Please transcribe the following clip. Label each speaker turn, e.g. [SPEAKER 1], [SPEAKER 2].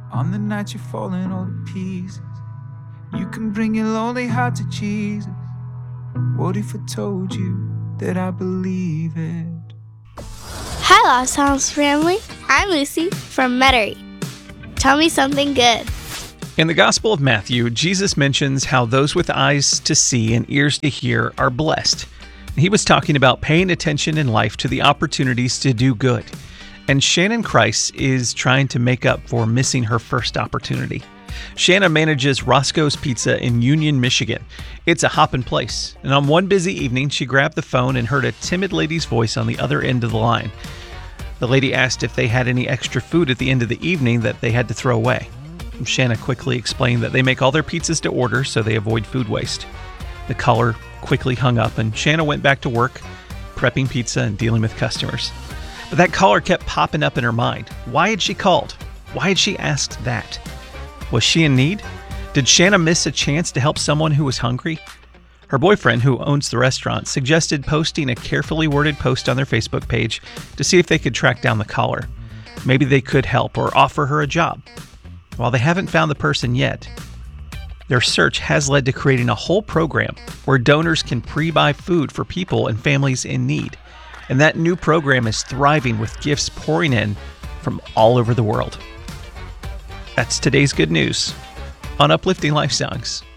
[SPEAKER 1] On the night you're falling all to pieces, you can bring your lonely heart to Jesus. What if I told you that I believe it?
[SPEAKER 2] Hi, Lost House family. I'm Lucy from Metairie. Tell me something good.
[SPEAKER 3] In the Gospel of Matthew, Jesus mentions how those with eyes to see and ears to hear are blessed. He was talking about paying attention in life to the opportunities to do good. And Shannon Kreis is trying to make up for missing her first opportunity. Shannon manages Roscoe's Pizza in Union, Michigan. It's a hoppin' place. And on one busy evening, she grabbed the phone and heard a timid lady's voice on the other end of the line. The lady asked if they had any extra food at the end of the evening that they had to throw away. Shannon quickly explained that they make all their pizzas to order so they avoid food waste. The caller quickly hung up and Shannon went back to work, prepping pizza and dealing with customers. But that caller kept popping up in her mind. Why had she called? Why had she asked that? Was she in need? Did Shannon miss a chance to help someone who was hungry? Her boyfriend, who owns the restaurant, suggested posting a carefully worded post on their Facebook page to see if they could track down the caller. Maybe they could help or offer her a job. While they haven't found the person yet, their search has led to creating a whole program where donors can pre-buy food for people and families in need. And that new program is thriving with gifts pouring in from all over the world. That's today's good news on Uplifting Life Songs.